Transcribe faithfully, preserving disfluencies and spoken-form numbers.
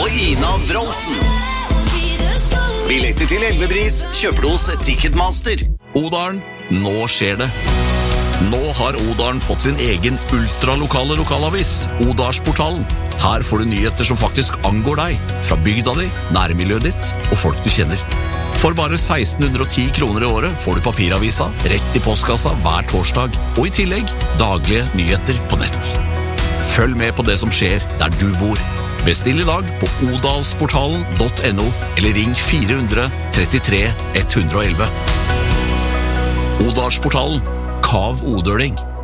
og Ina Wroldsen. Billetter til Elvebris kjøper du hos Ticketmaster. Odalen, nå skjer det. Nå har Odalen fått sin egen ultralokale lokalavis, Odalsportalen. Her får du nyheter som faktisk angår deg, fra bygda di, nærmiljøet ditt og folk du kjenner. For bare seksten hundre og ti kroner i året får du papiravisa rett i postkassa hver torsdag, og i tillegg daglige nyheter på nett. Følg med på det som skjer der du bor. Bestill i dag på odalsportalen punktum no eller ring fire hundre trettitre ett hundre og elleve. Odalsportalen, Kav Odøling.